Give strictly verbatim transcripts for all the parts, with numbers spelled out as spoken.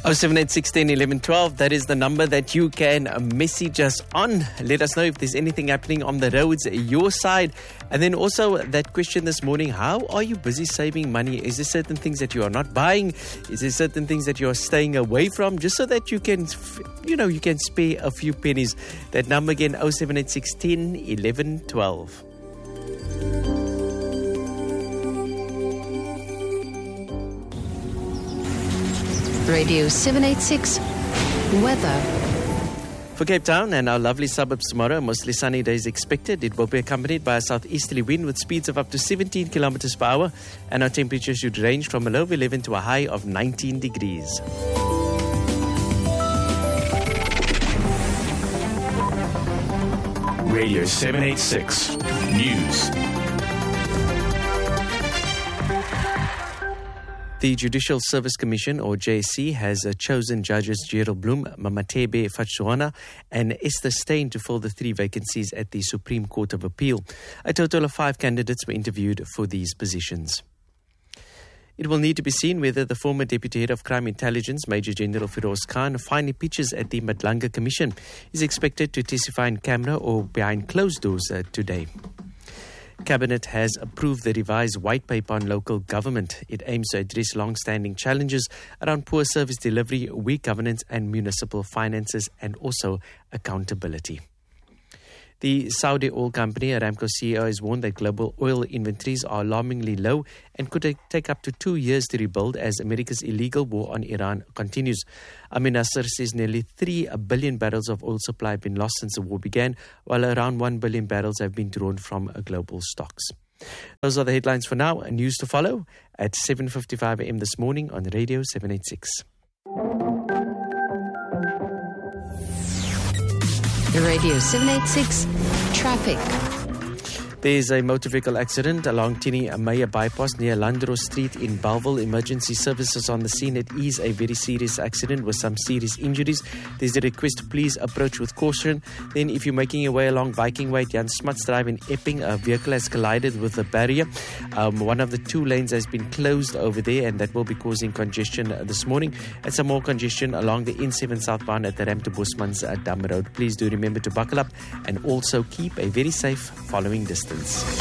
oh seven eight six, one zero, one one, one two. That is the number that you can message us on. Let us know if there's anything happening on the roads your side. And then also that question this morning, how are you busy saving money? Is there certain things that you are not buying? Is there certain things that you are staying away from? Just so that you can, you know, you can spare a few pennies. That number again, oh seven eight six, one zero, one one, one two. Radio seven eighty-six Weather. For Cape Town and our lovely suburbs tomorrow, mostly sunny days expected. It will be accompanied by a southeasterly wind with speeds of up to seventeen kilometers per hour, and our temperature should range from a low of eleven to a high of nineteen degrees. Radio seven eighty-six News. The Judicial Service Commission, or J S C, has uh, chosen judges Gerald Bloem, Mamatebe Fatshwana and Esther Steyn to fill the three vacancies at the Supreme Court of Appeal. A total of five candidates were interviewed for these positions. It will need to be seen whether the former Deputy Head of Crime Intelligence, Major General Firoz Khan, finally pitches at the Madlanga Commission. He's expected to testify in camera or behind closed doors uh, today. Cabinet has approved the revised white paper on local government. It aims to address long-standing challenges around poor service delivery, weak governance and municipal finances, and also accountability. The Saudi oil company Aramco C E O has warned that global oil inventories are alarmingly low and could take up to two years to rebuild as America's illegal war on Iran continues. Amin Nasser says nearly three billion barrels of oil supply have been lost since the war began, while around one billion barrels have been drawn from global stocks. Those are the headlines for now. News to follow at seven fifty-five a.m. this morning on Radio seven eighty-six. Radio seven eighty-six Traffic. There's a motor vehicle accident along Tini Maya bypass near Landro Street in Bellville. Emergency services on the scene. It is a very serious accident with some serious injuries. There's a request to please approach with caution. Then if you're making your way along Viking Way, Jan Smuts Drive in Epping, a vehicle has collided with a barrier. Um, one of the two lanes has been closed over there, and that will be causing congestion uh, this morning. And some more congestion along the N seven southbound at the Ram to Bosman's uh, Dam Road. Please do remember to buckle up and also keep a very safe following distance.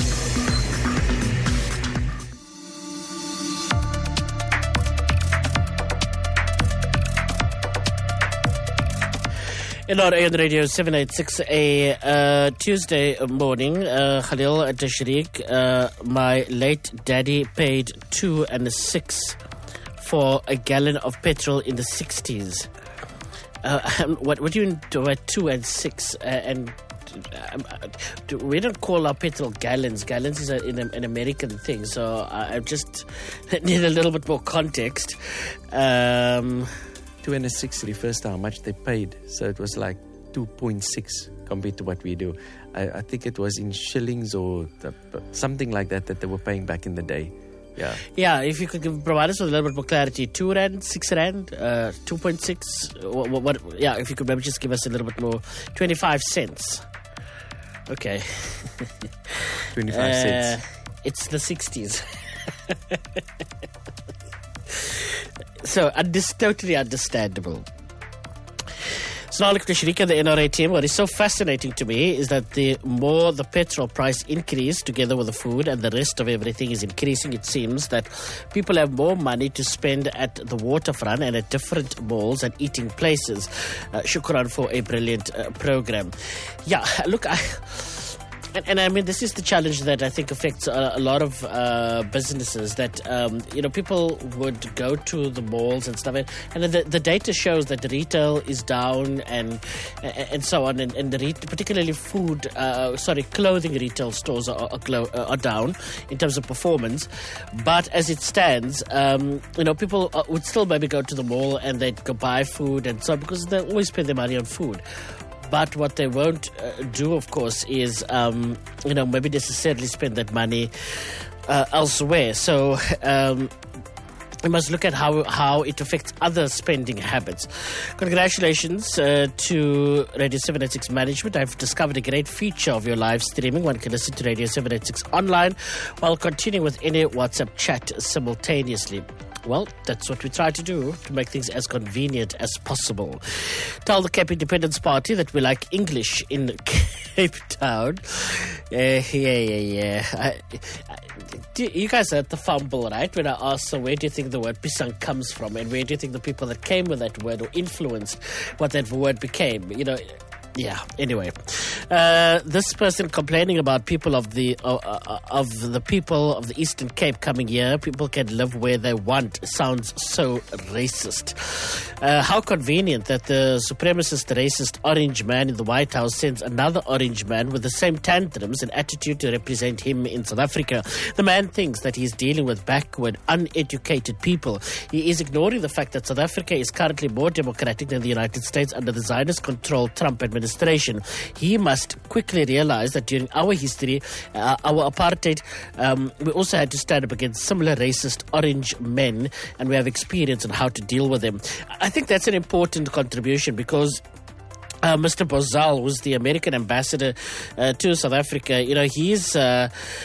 In our A N Radio seven eighty-six, a uh, Tuesday morning, uh, Khalil Tashriq, uh, my late daddy paid two and a six for a gallon of petrol in the sixties. Uh, what, what do you do at two and six? Uh, and Um, we don't call our petrol gallons. Gallons is a, an American thing, so I, I just need a little bit more context. Um, Two and a six refers to how much they paid, so it was like two point six compared to what we do. I, I think it was in shillings or the, something like that that they were paying back in the day. Yeah, yeah. If you could give, provide us with a little bit more clarity, two rand, six rand, uh, two point six. What, what? Yeah, if you could maybe just give us a little bit more, twenty-five cents. Okay. twenty-five uh, cents. It's the sixties. So, undis- totally understandable. So now, look, Tashriq, the N R A team, what is so fascinating to me is that the more the petrol price increase together with the food and the rest of everything is increasing, it seems that people have more money to spend at the waterfront and at different malls and eating places. Uh, shukran for a brilliant uh, program. Yeah, look, I... And, and I mean, this is the challenge that I think affects a, a lot of uh, businesses, that, um, you know, people would go to the malls and stuff. And the, the data shows that the retail is down and and so on. And, and the re- particularly food, uh, sorry, clothing retail stores are, are, glo- are down in terms of performance. But as it stands, um, you know, people would still maybe go to the mall and they'd go buy food and so on, because they always spend their money on food. But what they won't uh, do, of course, is, um, you know, maybe necessarily spend that money uh, elsewhere. So um, we must look at how, how it affects other spending habits. Congratulations uh, to Radio seven eighty-six management. I've discovered a great feature of your live streaming. One can listen to Radio seven eighty-six online while continuing with any WhatsApp chat simultaneously. Well, that's what we try to do, to make things as convenient as possible. Tell the Cape Independence Party that we like English in Cape Town. Uh, yeah, yeah, yeah. I, I, do, you guys heard the fumble, right? When I asked, so where do you think the word pisang comes from? And where do you think the people that came with that word or influenced what that word became? You know, yeah, anyway. Uh, this person complaining about people of the uh, uh, of the people of the Eastern Cape coming here, people can live where they want, sounds so racist. Uh, how convenient that the supremacist racist orange man in the White House sends another orange man with the same tantrums and attitude to represent him in South Africa. The man thinks that he's dealing with backward, uneducated people. He is ignoring the fact that South Africa is currently more democratic than the United States under the Zionist-controlled Trump administration. Administration. He must quickly realize that during our history, uh, our apartheid, um, we also had to stand up against similar racist orange men, and we have experience on how to deal with them. I think that's an important contribution because Uh, Mister Bozal, who's the American ambassador uh, to South Africa, you know, he's uh,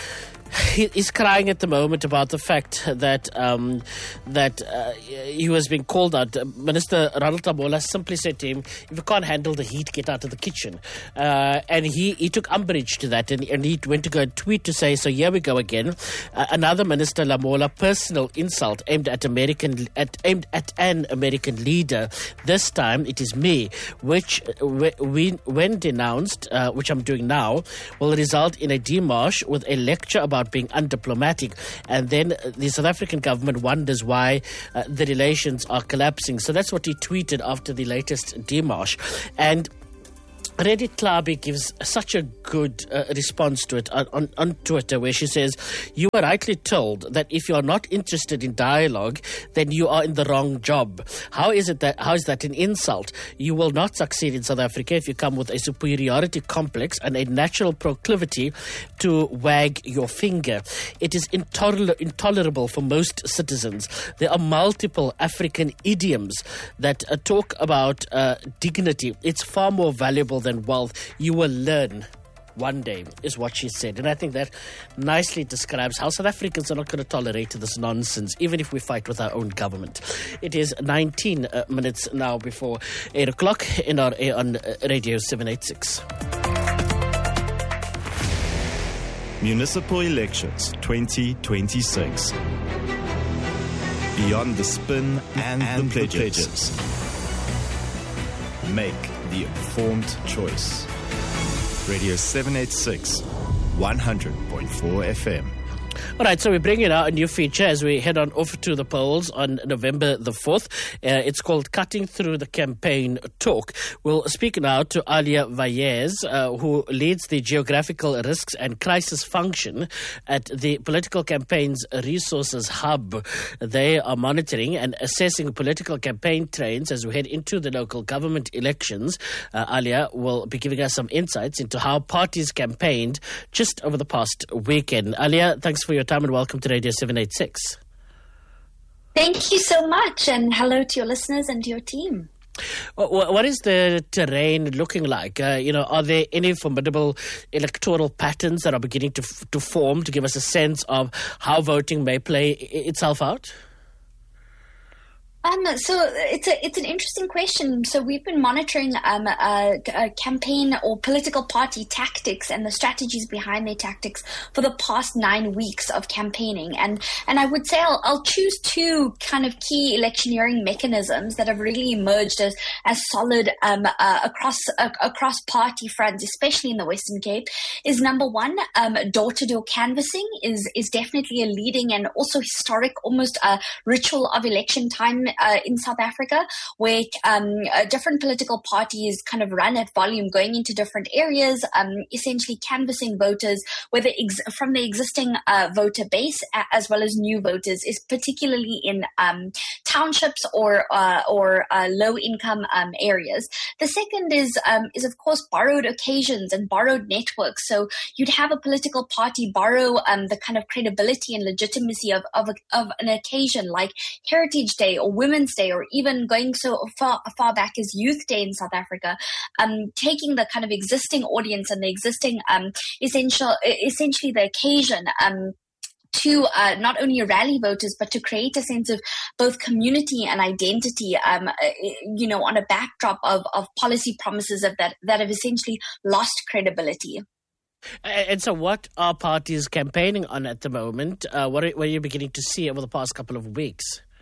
he, he's crying at the moment about the fact that um, that uh, he was being called out. Minister Ronald Lamola simply said to him, "If you can't handle the heat, get out of the kitchen." Uh, and he, he took umbrage to that, and, and he went to go and tweet to say, "So here we go again." Uh, another Minister Lamola personal insult aimed at American at aimed at an American leader. This time it is me, which we, when denounced, uh, which I'm doing now, will result in a démarche with a lecture about being undiplomatic. And then the South African government wonders why uh, the relations are collapsing. So that's what he tweeted after the latest démarche. And Reddit Klabi gives such a good uh, response to it on, on, on Twitter, where she says, "You were rightly told that if you are not interested in dialogue, then you are in the wrong job. How is it that? How is that an insult? You will not succeed in South Africa if you come with a superiority complex and a natural proclivity to wag your finger. It is intoler- intolerable for most citizens. There are multiple African idioms that uh, talk about uh, dignity. It's far more valuable than wealth. You will learn one day," is what she said. And I think that nicely describes how South Africans are not going to tolerate this nonsense, even if we fight with our own government. It is nineteen uh, minutes now before eight o'clock in our on uh, Radio seven eighty-six. Municipal Elections twenty twenty-six. Beyond the spin and, and the pledges. The pledges. Make the informed choice. Radio seven eighty-six, one hundred point four F M. All right, so we're bringing out a new feature as we head on over to the polls on November the fourth. Uh, it's called Cutting Through the Campaign Talk. We'll speak now to Alia Vallès, uh, who leads the Geographical Risks and Crisis Function at the Political Campaigns Resources Hub. They are monitoring and assessing political campaign trends as we head into the local government elections. Uh, Alia will be giving us some insights into how parties campaigned just over the past weekend. Alia, thanks for your time and welcome to Radio seven eighty-six. Thank you so much, and hello to your listeners and to your team. What is the terrain looking like? Uh, you know, are there any formidable electoral patterns that are beginning to to form to give us a sense of how voting may play itself out? Um, so it's a it's an interesting question. So we've been monitoring um, uh, uh, campaign or political party tactics and the strategies behind their tactics for the past nine weeks of campaigning, and and I would say I'll, I'll choose two kind of key electioneering mechanisms that have really emerged as as solid um, uh, across uh, across party fronts, especially in the Western Cape. Is number one, um, door-to-door canvassing is is definitely a leading and also historic, almost a ritual of election time. Uh, in South Africa, where um, uh, different political parties kind of run at volume, going into different areas, um, essentially canvassing voters, whether ex- from the existing uh, voter base a- as well as new voters, is particularly in um, townships or uh, or uh, low-income um, areas. The second is um, is of course borrowed occasions and borrowed networks. So you'd have a political party borrow um, the kind of credibility and legitimacy of of, a, of an occasion like Heritage Day or Women's Day, or even going so far far back as Youth Day in South Africa, um, taking the kind of existing audience and the existing um, essential, essentially the occasion. Um, to uh, not only rally voters, but to create a sense of both community and identity, um, you know, on a backdrop of, of policy promises of that, that have essentially lost credibility. And so what are parties campaigning on at the moment? Uh, what, are, what are you beginning to see over the past couple of weeks?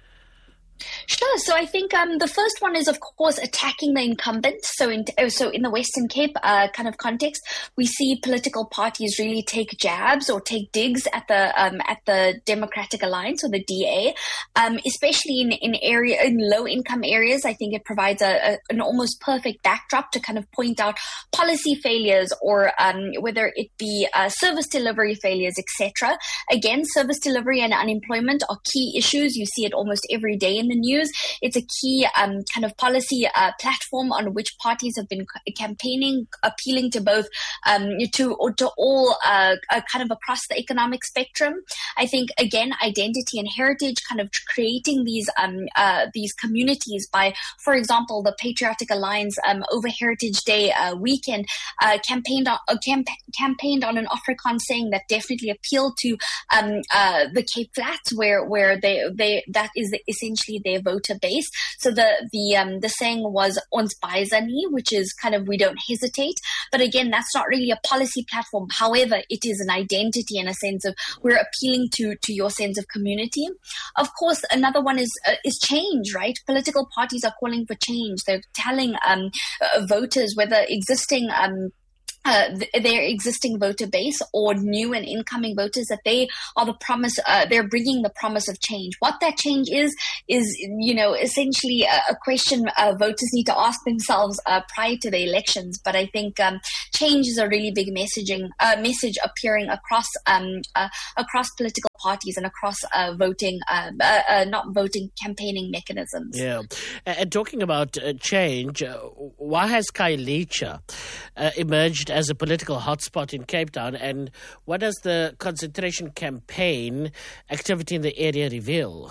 Sure. So I think um, the first one is, of course, attacking the incumbent. So in so in the Western Cape uh, kind of context, we see political parties really take jabs or take digs at the um, at the Democratic Alliance or the D A, um, especially in in area in low income areas. I think it provides a, a an almost perfect backdrop to kind of point out policy failures or um, whether it be uh, service delivery failures, et cetera. Again, service delivery and unemployment are key issues. You see it almost every day in the news. It's a key um, kind of policy uh, platform on which parties have been campaigning, appealing to both um, to or to all uh, uh, kind of across the economic spectrum. I think again, identity and heritage, kind of creating these um, uh, these communities by, for example, the Patriotic Alliance um, over Heritage Day uh, weekend uh, campaigned on uh, camp- campaigned on an Afrikaans saying that definitely appealed to um, uh, the Cape Flats, where where they they that is essentially their voter base. So the the um, the saying was "Ons baisa nie," which is kind of we don't hesitate. But again, that's not really a policy platform. However, it is an identity in a sense of we're appealing to to your sense of community. Of course, another one is uh, is change, right? Political parties are calling for change. They're telling um, uh, voters, whether existing um, Uh, th- their existing voter base or new and incoming voters, that they are the promise, uh, they're bringing the promise of change. What that change is, is, you know, essentially a, a question uh, voters need to ask themselves uh, prior to the elections. But I think um, change is a really big messaging uh, message appearing across um, uh, across political parties and across uh, voting, uh, uh, uh, not voting, campaigning mechanisms. Yeah. And talking about uh, change, uh, why has Khayelitsha uh, emerged as a political hotspot in Cape Town, and what does the concentration campaign activity in the area reveal?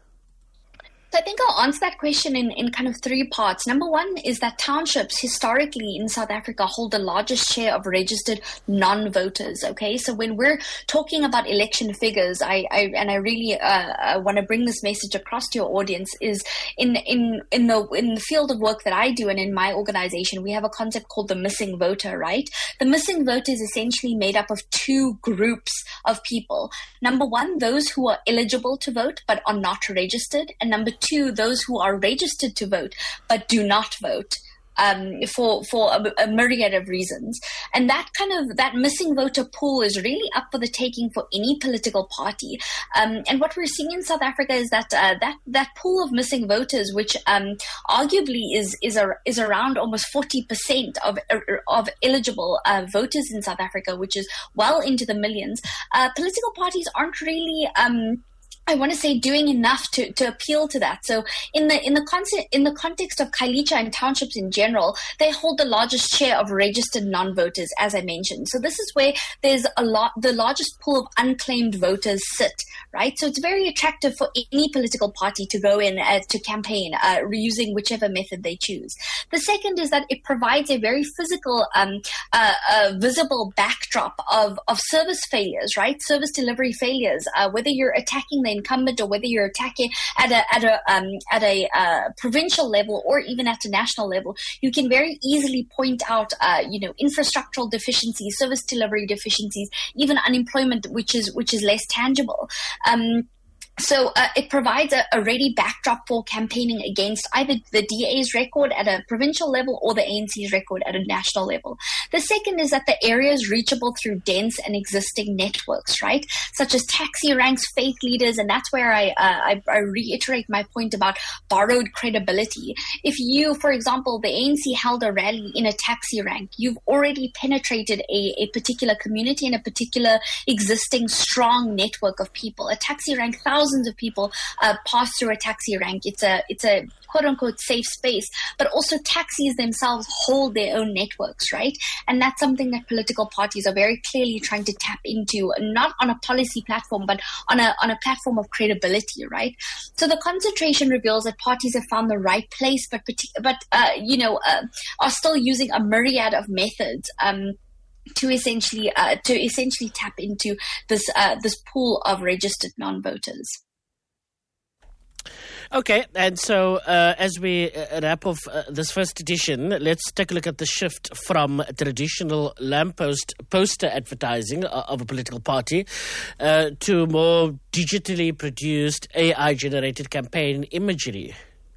So I think I'll answer that question in, in kind of three parts. Number one is that townships historically in South Africa hold the largest share of registered non-voters. Okay, so when we're talking about election figures, I, I and I really uh, I want to bring this message across to your audience, is in in in the in the field of work that I do and in my organization, we have a concept called the missing voter. Right, the missing voter is essentially made up of two groups of people. Number one, those who are eligible to vote but are not registered, and number two, those who are registered to vote but do not vote um, for for a, a myriad of reasons. And that kind of that missing voter pool is really up for the taking for any political party. Um, and what we're seeing in South Africa is that uh, that that pool of missing voters, which um, arguably is is a, is around almost forty percent of of eligible uh, voters in South Africa, which is well into the millions. Uh, political parties aren't really Um, I want to say doing enough to, to appeal to that. So in the in the concept in the context of Khayelitsha and townships in general, they hold the largest share of registered non-voters, as I mentioned. So this is where there's a lot the largest pool of unclaimed voters sit, right? So it's very attractive for any political party to go in uh, to campaign uh, using whichever method they choose. The second is that it provides a very physical, um, uh, uh, visible backdrop of of service failures, right? Service delivery failures, uh, whether you're attacking the incumbent or whether you're attacking at a at a um, at a uh, provincial level or even at a national level, you can very easily point out uh, you know infrastructural deficiencies, service delivery deficiencies, even unemployment, which is which is less tangible. Um, So uh, it provides a, a ready backdrop for campaigning against either the D A's record at a provincial level or the A N C's record at a national level. The second is that the area is reachable through dense and existing networks, right, such as taxi ranks, faith leaders, and that's where I, uh, I, I reiterate my point about borrowed credibility. If you, for example, the A N C held a rally in a taxi rank, you've already penetrated a, a particular community and a particular existing strong network of people. A taxi rank, thousands of people uh, pass through a taxi rank. It's a it's a quote unquote safe space, but also taxis themselves hold their own networks, right? And that's something that political parties are very clearly trying to tap into, not on a policy platform, but on a on a platform of credibility, right? So the concentration reveals that parties have found the right place, but but uh, you know uh, are still using a myriad of methods. Um, to essentially uh, to essentially tap into this uh, this pool of registered non-voters. Okay, and so uh, as we uh, wrap off uh, this first edition, let's take a look at the shift from traditional lamppost poster advertising uh, of a political party uh, to more digitally produced A I-generated campaign imagery.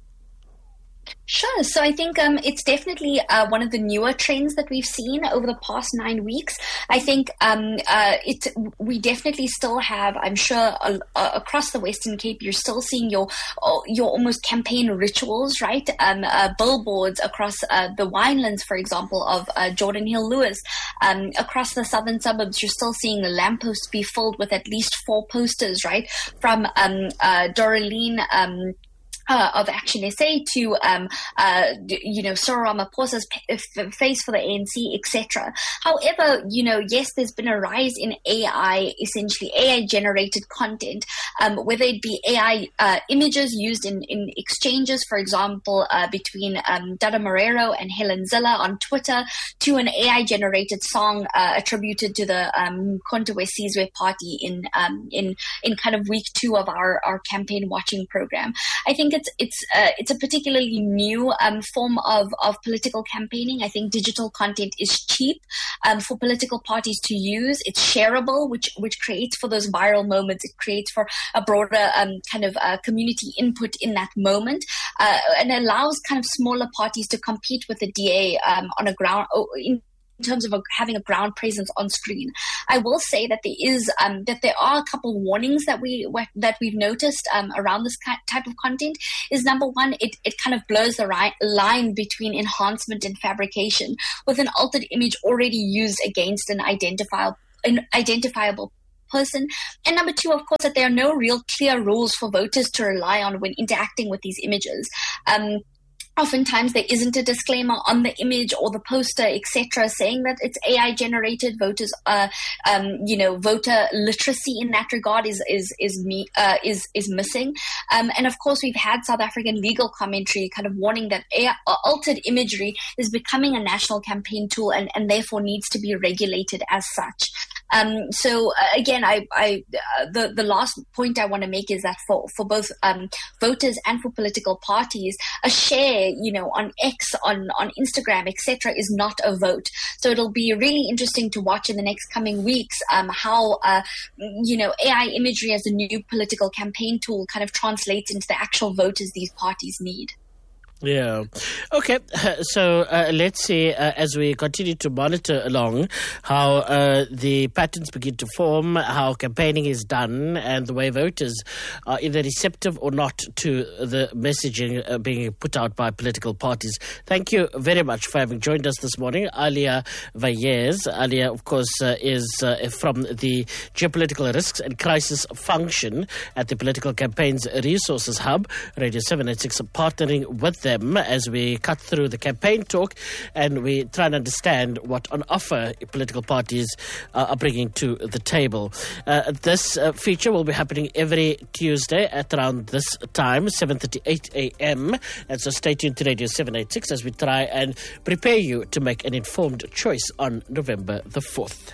Sure. So I think um, it's definitely uh, one of the newer trends that we've seen over the past nine weeks. I think um, uh, it. We definitely still have, I'm sure, uh, uh, across the Western Cape, you're still seeing your uh, your almost campaign rituals, right? Um, uh, billboards across uh, the winelands, for example, of uh, Jordan Hill Lewis. Um, across the southern suburbs, you're still seeing the lampposts be filled with at least four posters, right? From um, uh, Doreen um Uh, of Action S A to, um, uh, you know, Cyril Ramaphosa's p- face for the A N C, et cetera. However, you know, yes, there's been a rise in A I, essentially A I-generated content, um, whether it be A I uh, images used in, in exchanges, for example, uh, between um, Dada Marrero and Helen Ziller on Twitter, to an A I-generated song uh, attributed to the um, Mkhonto weSizwe party in um, in in kind of week two of our, our campaign watching program. I think It's it's uh, it's a particularly new um, form of, of political campaigning. I think digital content is cheap um, for political parties to use. It's shareable, which which creates for those viral moments. It creates for a broader um, kind of uh, community input in that moment, uh, and allows kind of smaller parties to compete with the D A um, on a ground. Oh, in in terms of a, having a ground presence on screen. I will say that there is um, that there are a couple of warnings that we that we've noticed um, around this type of content. Is number one, it, it kind of blurs the right line between enhancement and fabrication, with an altered image already used against an identifiable an identifiable person. And number two, of course, that there are no real clear rules for voters to rely on when interacting with these images. Um, Oftentimes there isn't a disclaimer on the image or the poster, et cetera, saying that it's A I generated. Voters, uh, um, you know, voter literacy in that regard is is is me uh, is is missing. Um, and of course, we've had South African legal commentary kind of warning that A I, uh, altered imagery is becoming a national campaign tool and, and therefore needs to be regulated as such. Um, so uh, again, I, I uh, the the last point I want to make is that for for both um, voters and for political parties, a share, you know, on X, on on Instagram, et cetera, is not a vote. So it'll be really interesting to watch in the next coming weeks um, how uh, you know A I imagery as a new political campaign tool kind of translates into the actual voters these parties need. Yeah. Okay. So uh, let's see, uh, as we continue to monitor along how uh, the patterns begin to form, how campaigning is done, and the way voters are either receptive or not to the messaging uh, being put out by political parties. Thank you very much for having joined us this morning, Alia Vayez. Alia, of course, uh, is uh, from the Geopolitical Risks and Crisis Function at the Political Campaigns Resources Hub, Radio seven eighty-six, partnering with them as we cut through the campaign talk and we try and understand what on offer political parties uh, are bringing to the table. Uh, this uh, feature will be happening every Tuesday at around this time, seven thirty-eight a.m. And so stay tuned to Radio seven eighty-six as we try and prepare you to make an informed choice on November the fourth.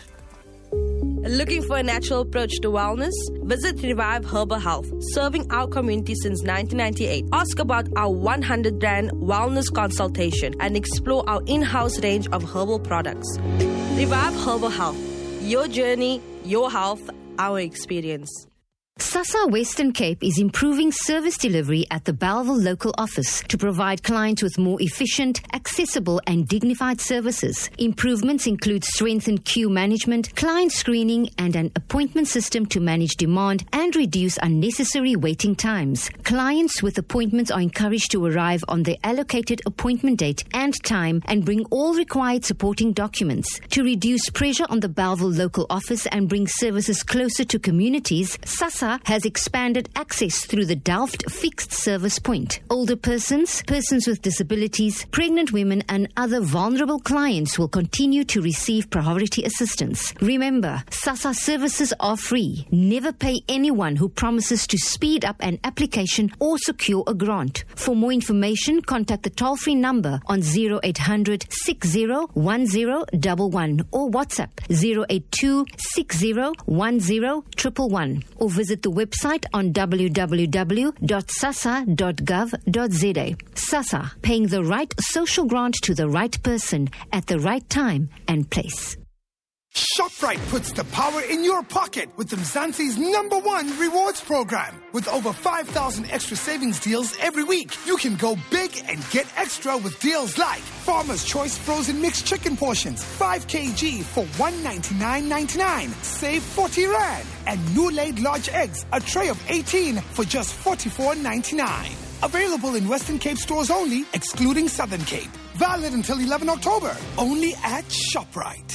Looking for a natural approach to wellness? Visit Revive Herbal Health, serving our community since nineteen ninety-eight. Ask about our one hundred rand wellness consultation and explore our in-house range of herbal products. Revive Herbal Health. Your journey, your health, our experience. SASSA Western Cape is improving service delivery at the Bellville local office to provide clients with more efficient, accessible and dignified services. Improvements include strengthened queue management, client screening and an appointment system to manage demand and reduce unnecessary waiting times. Clients with appointments are encouraged to arrive on their allocated appointment date and time and bring all required supporting documents. To reduce pressure on the Bellville local office and bring services closer to communities, SASSA SASSA has expanded access through the Delft Fixed Service Point. Older persons, persons with disabilities, pregnant women and other vulnerable clients will continue to receive priority assistance. Remember, SASSA services are free. Never pay anyone who promises to speed up an application or secure a grant. For more information, contact the toll-free number on zero eight hundred, six zero one zero one one or WhatsApp zero eight two, six zero one zero one one one or visit the website on w w w dot sassa dot gov dot z a. SASSA, paying the right social grant to the right person at the right time and place. ShopRite puts the power in your pocket with Mzansi's number one rewards program. With over five thousand extra savings deals every week, you can go big and get extra with deals like Farmer's Choice frozen mixed chicken portions, five kilograms for one hundred ninety-nine ninety-nine, save forty rand. And new laid large eggs, a tray of eighteen for just forty-four ninety-nine. Available in Western Cape stores only, excluding Southern Cape. Valid until eleventh October, only at ShopRite.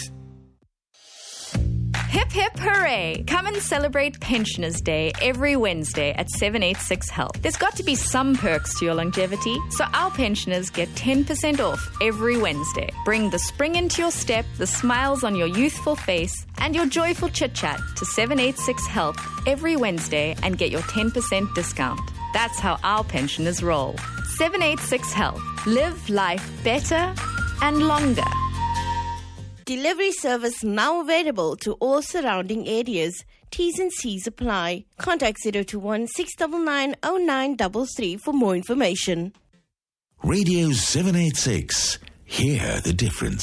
Hip hip hooray! Come and celebrate Pensioners Day every Wednesday at seven eighty-six Health. There's got to be some perks to your longevity, so our pensioners get ten percent off every Wednesday. Bring the spring into your step, the smiles on your youthful face, and your joyful chit-chat to seven eighty-six Health every Wednesday and get your ten percent discount. That's how our pensioners roll. seven eighty-six Health. Live life better and longer. Delivery service now available to all surrounding areas. T's and C's apply. Contact zero two one, six nine nine, zero nine three three for more information. Radio seven eighty-six. Hear the difference.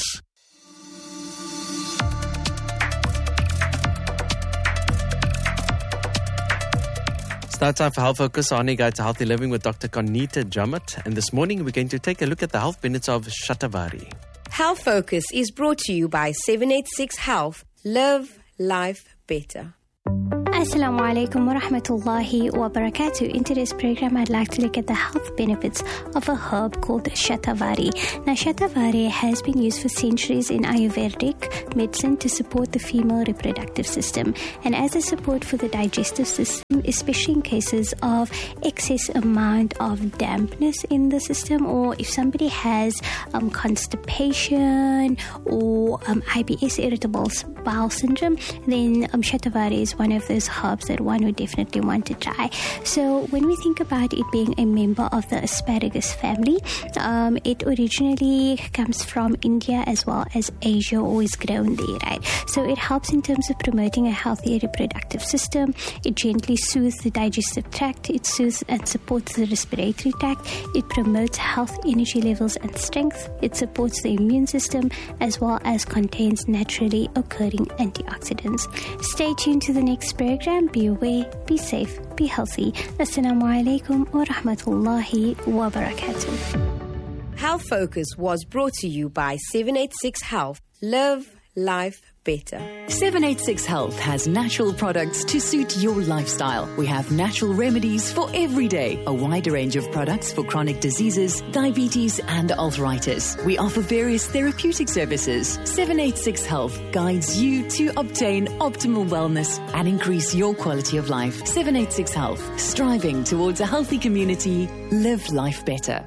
It's now time for Health Focus, our guide to healthy living with Doctor Conita Jamat. And this morning we're going to take a look at the health benefits of Shatavari. Health Focus is brought to you by seven eighty-six Health. Live life better. Assalamu alaikum wa rahmatullahi wa barakatuh. In today's program, I'd like to look at the health benefits of a herb called Shatavari. Now, Shatavari has been used for centuries in Ayurvedic medicine to support the female reproductive system and as a support for the digestive system, especially in cases of excess amount of dampness in the system, or if somebody has um, constipation or um, I B S, irritable bowel syndrome, then um, Shatavari is one of those herbs that one would definitely want to try. So when we think about it being a member of the asparagus family, um, it originally comes from India as well as Asia, or is grown there, right? So it helps in terms of promoting a healthy reproductive system. It gently soothes the digestive tract. It soothes and supports the respiratory tract. It promotes health, energy levels and strength. It supports the immune system as well as contains naturally occurring antioxidants. Stay tuned to the next program. Be aware, be safe, be healthy. Assalamu alaikum wa rahmatullahi wa barakatuh. Health Focus was brought to you by seven eighty-six Health. Live life better. seven eighty-six Health has natural products to suit your lifestyle. We have natural remedies for every day, a wider range of products for chronic diseases, diabetes and arthritis. We offer various therapeutic services. seven eighty-six Health guides you to obtain optimal wellness and increase your quality of life. seven eighty-six Health, striving towards a healthy community. Live life better.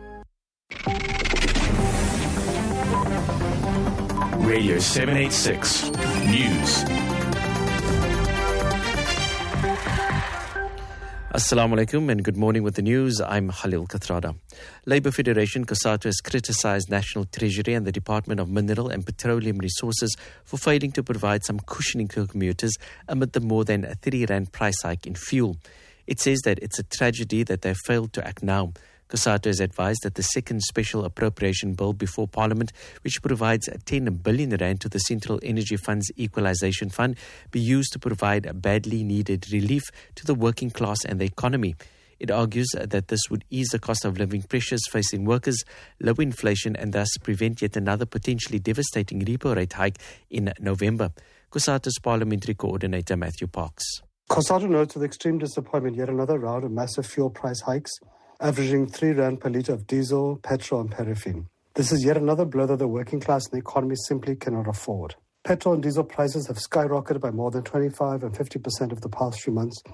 Radio seven eighty-six News. Assalamu alaikum and good morning with the news. I'm Khalil Kathrada. Labour Federation COSATU has criticised National Treasury and the Department of Mineral and Petroleum Resources for failing to provide some cushioning to commuters amid the more than three rand price hike in fuel. It says that it's a tragedy that they failed to act now. COSATU has advised that the second special appropriation bill before Parliament, which provides ten billion rand to the Central Energy Fund's Equalisation Fund, be used to provide badly needed relief to the working class and the economy. It argues that this would ease the cost of living pressures facing workers, lower inflation, and thus prevent yet another potentially devastating repo rate hike in November. COSATU's Parliamentary Coordinator Matthew Parks. COSATU notes with extreme disappointment yet another round of massive fuel price hikes, averaging three rand per litre of diesel, petrol and paraffin. This is yet another blow that the working class and the economy simply cannot afford. Petrol and diesel prices have skyrocketed by more than twenty-five and fifty percent over the past few months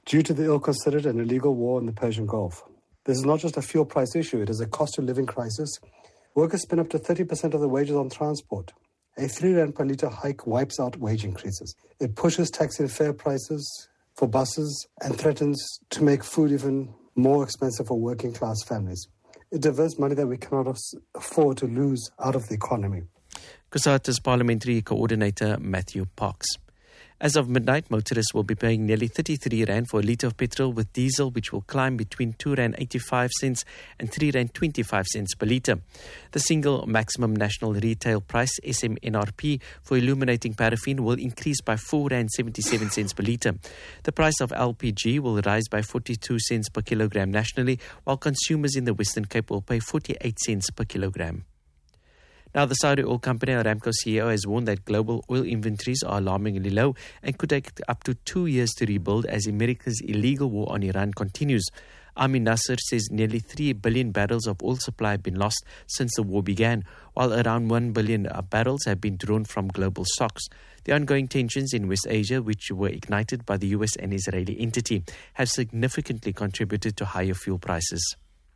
due to the ill-considered and illegal war in the Persian Gulf. This is not just a fuel price issue, it is a cost-of-living crisis. Workers spend up to thirty percent of their wages on transport. A three rand per litre hike wipes out wage increases. It pushes taxi and fare prices for buses and threatens to make food even more expensive for working-class families. It diverts money that we cannot afford to lose out of the economy. COSATU's Parliamentary Coordinator Matthew Parks. As of midnight, motorists will be paying nearly thirty-three rand for a litre of petrol with diesel, which will climb between two rand eighty-five cents and three rand twenty-five cents per litre. The single maximum national retail price, S M N R P, for illuminating paraffin will increase by four rand seventy-seven cents per litre. The price of L P G will rise by forty-two cents per kilogram nationally, while consumers in the Western Cape will pay forty-eight cents per kilogram. Now, the Saudi oil company Aramco C E O has warned that global oil inventories are alarmingly low and could take up to two years to rebuild as America's illegal war on Iran continues. Amin Nasser says nearly three billion barrels of oil supply have been lost since the war began, while around one billion barrels have been drawn from global stocks. The ongoing tensions in West Asia, which were ignited by the U S and Israeli entity, have significantly contributed to higher fuel prices.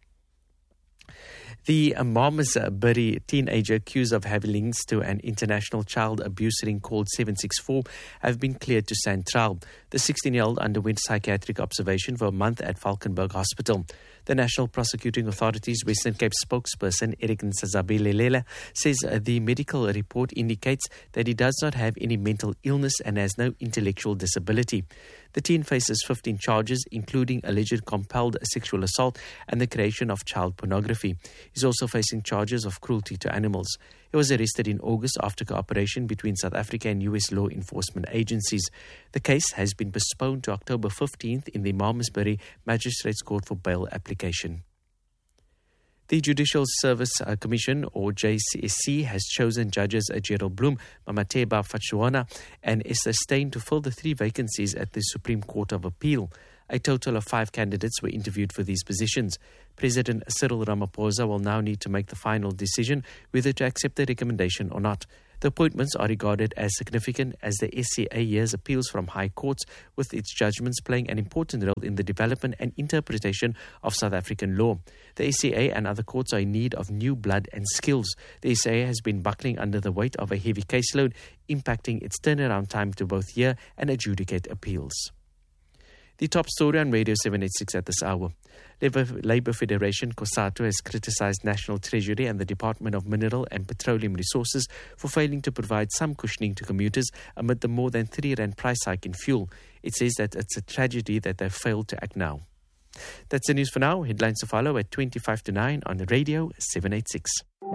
The Malmesbury teenager accused of having links to an international child abuse ring called seven six four have been cleared to stand trial. The sixteen-year-old underwent psychiatric observation for a month at Valkenburg Hospital. The National Prosecuting Authority's Western Cape spokesperson, Eric Nsazabelelela, says the medical report indicates that he does not have any mental illness and has no intellectual disability. The teen faces fifteen charges, including alleged compelled sexual assault and the creation of child pornography. He's also facing charges of cruelty to animals. He was arrested in August after cooperation between South Africa and U S law enforcement agencies. The case has been postponed to October fifteenth in the Malmesbury Magistrates Court for bail application. The Judicial Service uh, Commission, or J C S C, has chosen judges Gerald Bloem, Mamateba Fatshuana and Esther Steyn to fill the three vacancies at the Supreme Court of Appeal. A total of five candidates were interviewed for these positions. President Cyril Ramaphosa will now need to make the final decision whether to accept the recommendation or not. The appointments are regarded as significant as the S C A hears appeals from high courts, with its judgments playing an important role in the development and interpretation of South African law. The S C A and other courts are in need of new blood and skills. The S C A has been buckling under the weight of a heavy caseload, impacting its turnaround time to both hear and adjudicate appeals. The top story on Radio seven eighty-six at this hour. Labour, Labour Federation COSATU has criticised National Treasury and the Department of Mineral and Petroleum Resources for failing to provide some cushioning to commuters amid the more than three rand price hike in fuel. It says that it's a tragedy that they've failed to act now. That's the news for now. Headlines to follow at twenty-five to nine on Radio seven eighty-six.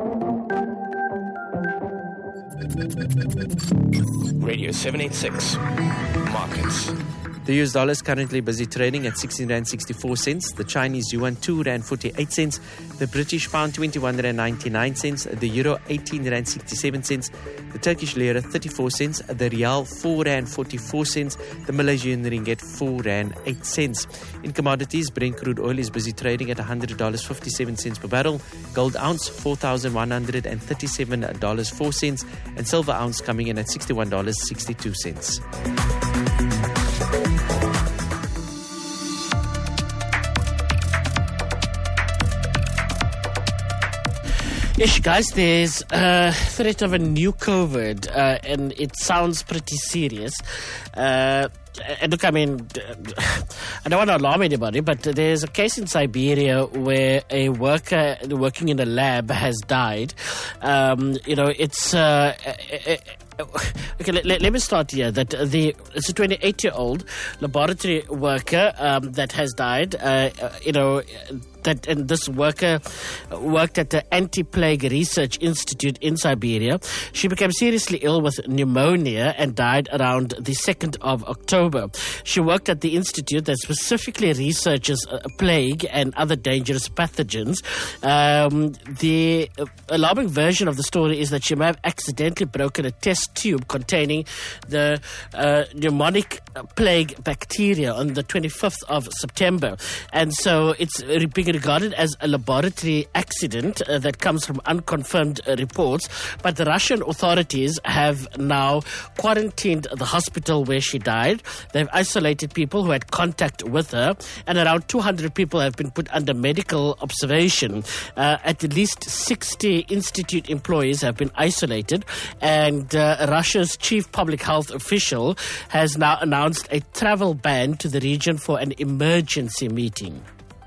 Radio seven eighty-six. Markets. The U S dollar is currently busy trading at sixteen rand sixty-four cents, the Chinese yuan two rand forty-eight cents, the British pound twenty-one rand ninety-nine cents, the euro eighteen rand sixty-seven cents, the Turkish lira thirty-four cents, the rial four rand forty-four cents, the Malaysian ringgit four rand eight cents. In commodities, Brent crude oil is busy trading at one hundred dollars and fifty-seven cents per barrel, gold ounce four thousand one hundred thirty-seven dollars and four cents, and silver ounce coming in at sixty-one dollars and sixty-two cents. Ish, guys, there's a threat of a new COVID, uh, and it sounds pretty serious. Uh, and look, I mean, I don't want to alarm anybody, but there's a case in Siberia where a worker working in a lab has died. Um, you know, it's... Uh, Okay, let, let, let me start here. That the it's a twenty-eight-year-old laboratory worker um, that has died. Uh, uh, you know that, and this worker worked at the Anti-Plague Research Institute in Siberia. She became seriously ill with pneumonia and died around the second of October. She worked at the institute that specifically researches uh, plague and other dangerous pathogens. Um, the alarming version of the story is that she may have accidentally broken a test tube containing the uh, pneumonic plague bacteria on the twenty-fifth of September. And so it's being regarded as a laboratory accident uh, that comes from unconfirmed uh, reports. But the Russian authorities have now quarantined the hospital where she died. They've isolated people who had contact with her, and around two hundred people have been put under medical observation. Uh, at least sixty institute employees have been isolated, and uh, Russia's chief public health official has now announced a travel ban to the region for an emergency meeting.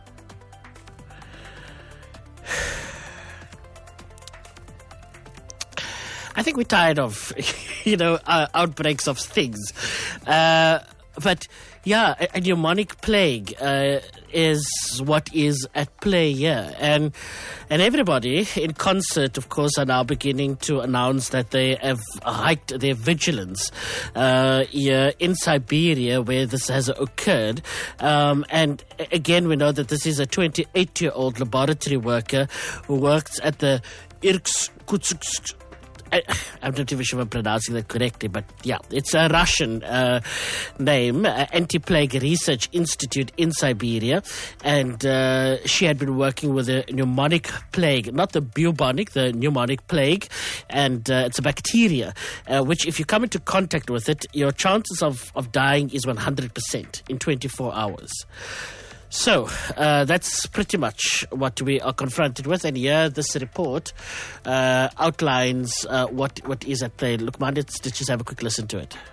I think we're tired of, you know, uh, outbreaks of things. Uh, but, yeah, a, a pneumonic plague uh, is what is at play here. And and everybody, in concert, of course, are now beginning to announce that they have hiked their vigilance uh, here in Siberia, where this has occurred. Um, and, again, we know that this is a twenty-eight-year-old laboratory worker who works at the Irkutsk... I'm not even sure if I'm pronouncing that correctly, but yeah, it's a Russian uh, name, uh, Anti-Plague Research Institute in Siberia, and uh, she had been working with a pneumonic plague, not the bubonic, the pneumonic plague, and uh, it's a bacteria, uh, which if you come into contact with it, your chances of, of dying is one hundred percent in twenty-four hours. So, uh, that's pretty much what we are confronted with. And here, this report uh, outlines uh, what what is at play. Look, man, let's, let's just have a quick listen to it.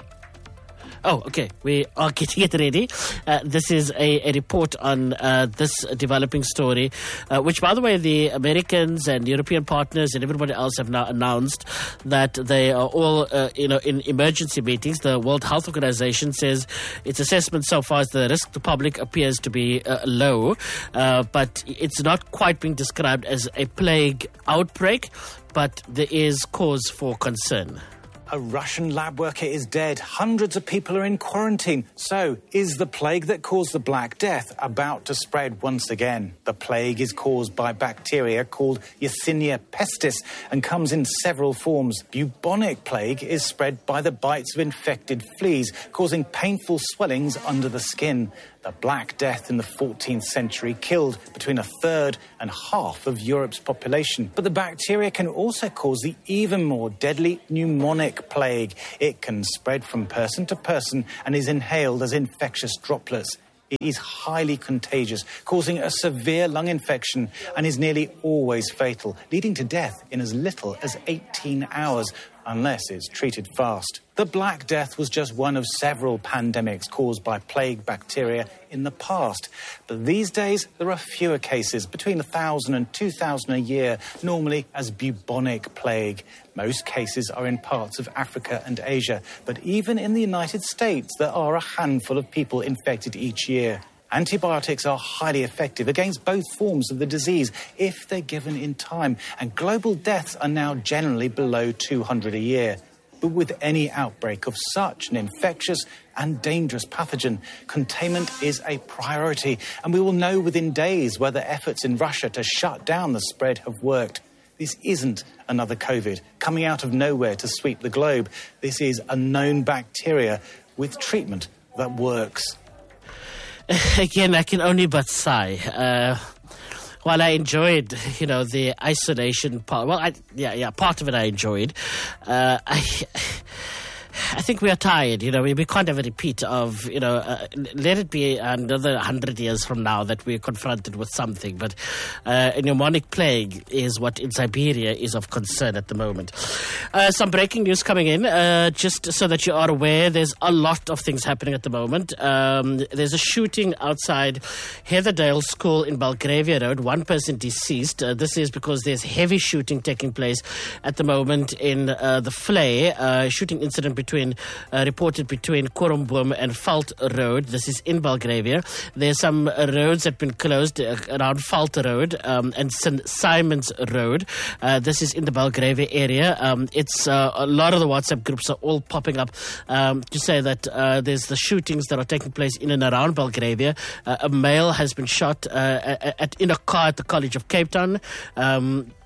Oh, okay. We are getting it ready. Uh, this is a, a report on uh, this developing story, uh, which, by the way, the Americans and European partners and everybody else have now announced that they are all, uh, you know, in emergency meetings. The World Health Organization says its assessment so far is the risk to public appears to be uh, low, uh, but it's not quite being described as a plague outbreak, but there is cause for concern. A Russian lab worker is dead. Hundreds of people are in quarantine. So, is the plague that caused the Black Death about to spread once again? The plague is caused by bacteria called Yersinia pestis and comes in several forms. Bubonic plague is spread by the bites of infected fleas, causing painful swellings under the skin. The Black Death in the fourteenth century killed between a third and half of Europe's population. But the bacteria can also cause the even more deadly pneumonic plague. It can spread from person to person and is inhaled as infectious droplets. It is highly contagious, causing a severe lung infection and is nearly always fatal, leading to death in as little as eighteen hours, unless it's treated fast. The Black Death was just one of several pandemics caused by plague bacteria in the past. But these days, there are fewer cases, between one thousand and two thousand a year, normally as bubonic plague. Most cases are in parts of Africa and Asia, but even in the United States, there are a handful of people infected each year. Antibiotics are highly effective against both forms of the disease if they're given in time, and global deaths are now generally below two hundred a year. But with any outbreak of such an infectious and dangerous pathogen, containment is a priority, and we will know within days whether efforts in Russia to shut down the spread have worked. This isn't another COVID coming out of nowhere to sweep the globe. This is a known bacteria with treatment that works. Again, I can only but sigh. Uh, while I enjoyed, you know, the isolation part, well, I, yeah, yeah, part of it I enjoyed. Uh, I, I think we are tired, you know, we, we can't have a repeat of, you know, uh, let it be another hundred years from now that we're confronted with something. But uh, a pneumonic plague is what in Siberia is of concern at the moment. Uh, some breaking news coming in, uh, just so that you are aware, there's a lot of things happening at the moment. Um, there's a shooting outside Heatherdale School in Belgravia Road. One person deceased. Uh, this is because there's heavy shooting taking place at the moment in uh, the Flay. Uh, shooting incident between, uh, reported between Kurumboom and Falt Road. This is in Belgravia. There's some uh, roads that have been closed uh, around Falt Road um, and Saint Simon's Road. Uh, this is in the Belgravia area. Um, it's uh, a lot of the WhatsApp groups are all popping up um, to say that uh, there's the shootings that are taking place in and around Belgravia. Uh, a male has been shot uh, at, in a car at the College of Cape Town. Um,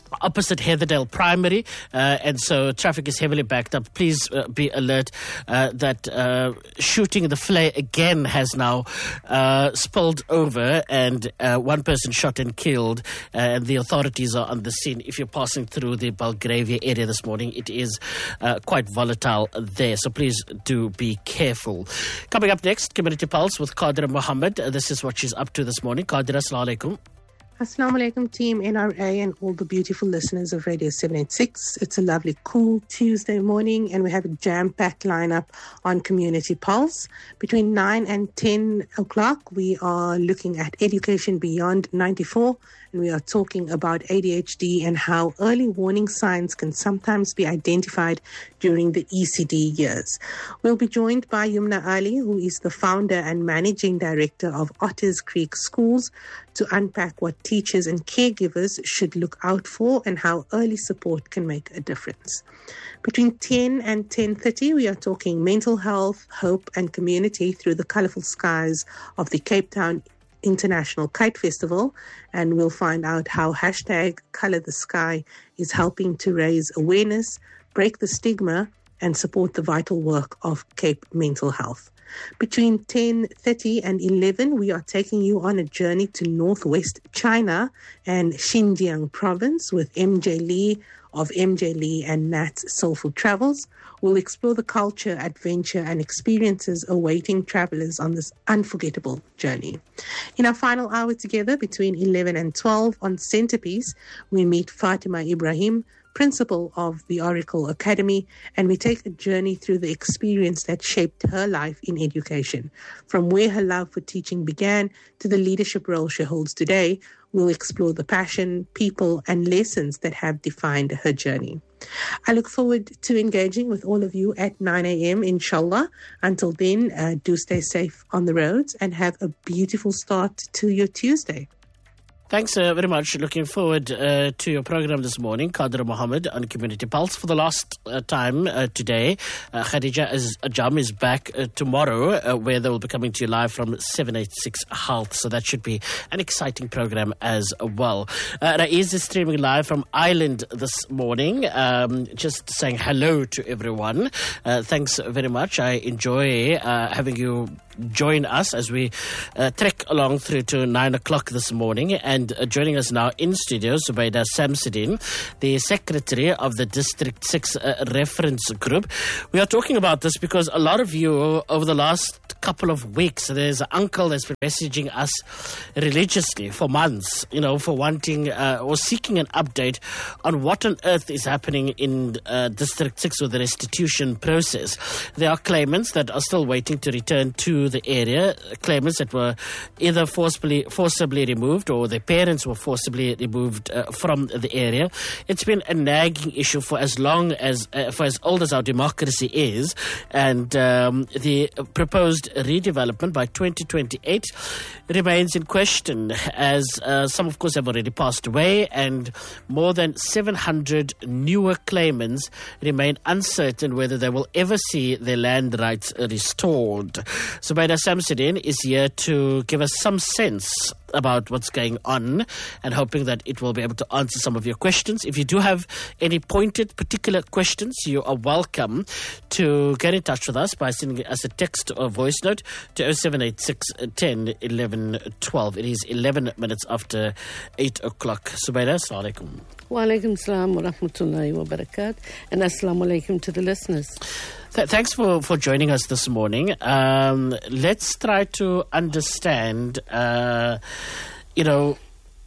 opposite Heatherdale Primary, uh, and so traffic is heavily backed up. Please uh, be alert uh, that uh, shooting in the flare again has now uh, spilled over, and uh, one person shot and killed, uh, and the authorities are on the scene. If you're passing through the Belgravia area this morning, it is uh, quite volatile there, so please do be careful. Coming up next, Community Pulse with Qadira Mohammed. Uh, this is what she's up to this morning. Qadira, assalamu alaikum. Assalamu alaikum, team N R A and all the beautiful listeners of Radio seven eighty-six. It's a lovely, cool Tuesday morning, and we have a jam-packed lineup on Community Pulse. Between nine and ten o'clock, we are looking at Education Beyond ninety-four, and we are talking about A D H D and how early warning signs can sometimes be identified during the E C D years. We'll be joined by Yumna Ali, who is the founder and managing director of Otters Creek Schools, to unpack what teachers and caregivers should look out for and how early support can make a difference. Between ten and ten thirty, we are talking mental health, hope and community through the colourful skies of the Cape Town International Kite Festival, and we'll find out how hashtag Colour the Sky is helping to raise awareness, break the stigma and support the vital work of Cape Mental Health. Between ten thirty and eleven, we are taking you on a journey to northwest China and Xinjiang province with M J Lee of M J Lee and Nat's Soulful Travels. We'll explore the culture, adventure and experiences awaiting travelers on this unforgettable journey. In our final hour together, between eleven and twelve on Centerpiece, we meet Fatima Ibrahim, principal of the Oracle Academy, and we take a journey through the experience that shaped her life in education. From where her love for teaching began to the leadership role she holds today, we'll explore the passion, people, and lessons that have defined her journey. I look forward to engaging with all of you at nine a.m. inshallah. Until then, uh, do stay safe on the roads and have a beautiful start to your Tuesday. Thanks uh, very much. Looking forward uh, to your program this morning, Qadira Mohammed on Community Pulse. For the last uh, time uh, today, uh, Khadija Ajam is back uh, tomorrow, uh, where they will be coming to you live from seven eighty-six Health. So that should be an exciting program as well. Uh, Raiz is streaming live from Ireland this morning. Um, just saying hello to everyone. Uh, thanks very much. I enjoy uh, having you join us as we uh, trek along through to nine o'clock this morning. And uh, joining us now in studio, Zubaida Samsudin, the secretary of the District six uh, Reference Group. We are talking about this because a lot of you over the last couple of weeks, there's an uncle that's been messaging us religiously for months, you know, for wanting uh, or seeking an update on what on earth is happening in uh, District six with the restitution process. There are claimants that are still waiting to return to the area, claimants that were either forcibly forcibly removed or their parents were forcibly removed uh, from the area. It's been a nagging issue for as long as, uh, for as old as our democracy is, and um, the proposed redevelopment by twenty twenty-eight remains in question, as uh, some of course have already passed away, and more than seven hundred newer claimants remain uncertain whether they will ever see their land rights restored. Zubaida Samsudin is here to give us some sense about what's going on and hoping that it will be able to answer some of your questions. If you do have any pointed particular questions, you are welcome to get in touch with us by sending us a text or voice note to oh seven eight six, ten, eleven, twelve. It is eleven minutes after eight o'clock. Zubaida, assalamu alaikum. Wa alaikum salam wa rahmatullahi wa barakatuh, and assalamu alaikum to the listeners. Th- thanks for, for joining us this morning. Um, let's try to understand, uh, you know,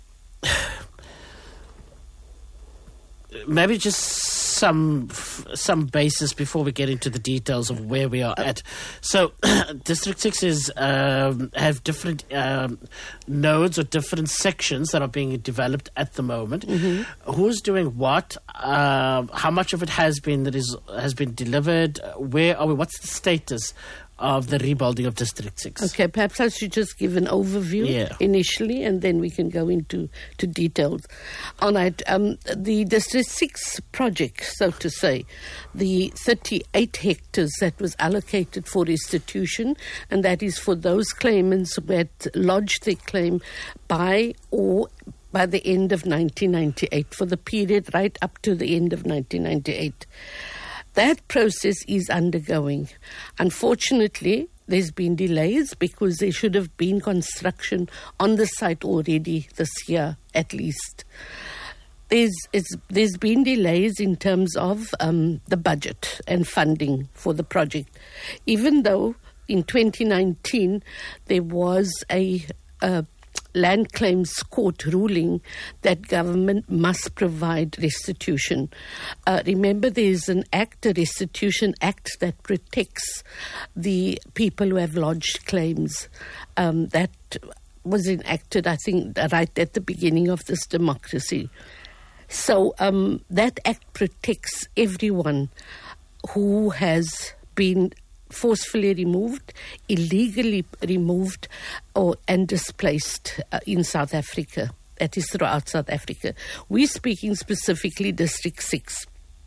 maybe just some some basis before we get into the details of where we are at. So, District six is um, have different um, nodes or different sections that are being developed at the moment. Mm-hmm. Who's doing what? Uh, how much of it has been that is has been delivered? Where are we? What's the status of the rebuilding of District six? Okay, perhaps I should just give an overview yeah. initially, and then we can go into to details. All right, um, the District six project, so to say, the thirty-eight hectares that was allocated for restitution, and that is for those claimants who had lodged their claim by or by the end of nineteen ninety-eight, for the period right up to the end of nineteen ninety-eight. That process is undergoing. Unfortunately, there's been delays because there should have been construction on the site already this year, at least. There's, it's, there's been delays in terms of um, the budget and funding for the project, even though in twenty nineteen there was a, a land claims court ruling that government must provide restitution. Uh, remember, there is an act, a restitution act, that protects the people who have lodged claims. Um, that was enacted, I think, right at the beginning of this democracy. So um, that act protects everyone who has been forcefully removed, illegally removed, or and displaced uh, in South Africa. That is throughout South Africa. We're speaking specifically District six.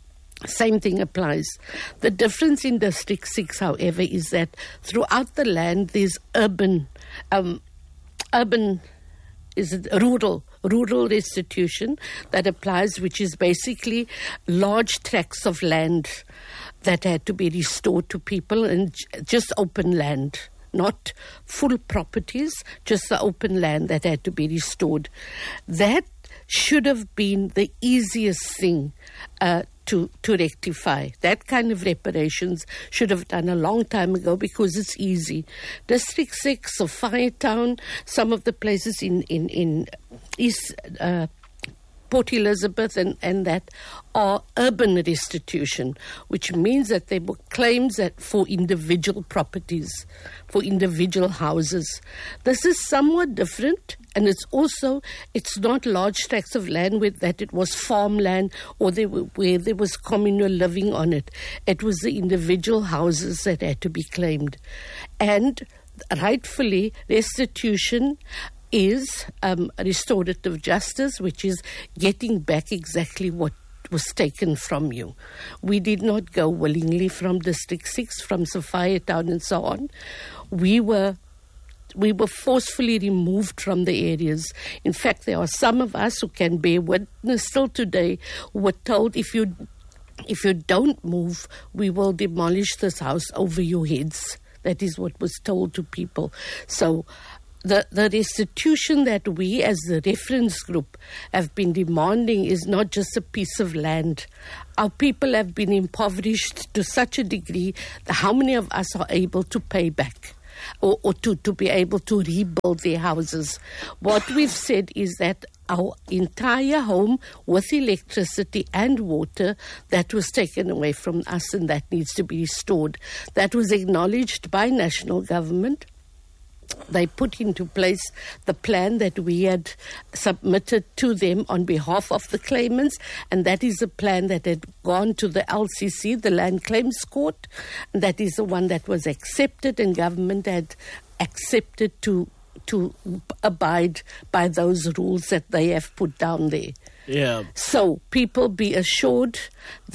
Same thing applies. The difference in District six, however, is that throughout the land there's urban, um, urban, is it rural, rural restitution that applies, which is basically large tracts of land that had to be restored to people, and just open land, not full properties, just the open land that had to be restored. That should have been the easiest thing uh, to, to rectify. That kind of reparations should have done a long time ago because it's easy. District six of Firetown, some of the places in, in, in East uh, Port Elizabeth and, and that are urban restitution, which means that they were claims that for individual properties, for individual houses. This is somewhat different, and it's also, it's not large tracts of land with that it was farmland or they were, where there was communal living on it. It was the individual houses that had to be claimed. And rightfully, restitution is um, restorative justice, which is getting back exactly what was taken from you. We did not go willingly from District six, from Sophia Town and so on. We were we were forcefully removed from the areas. In fact, there are some of us who can bear witness still today who were told, if you if you don't move, we will demolish this house over your heads. That is what was told to people. So The, the restitution that we as the reference group have been demanding is not just a piece of land. Our people have been impoverished to such a degree that how many of us are able to pay back or, or to, to be able to rebuild their houses? What we've said is that our entire home with electricity and water, that was taken away from us and that needs to be restored. That was acknowledged by national government. They put into place the plan that we had submitted to them on behalf of the claimants, and that is a plan that had gone to the L C C, the Land Claims Court. And that is the one that was accepted, and government had accepted to to abide by those rules that they have put down there. Yeah. So people be assured that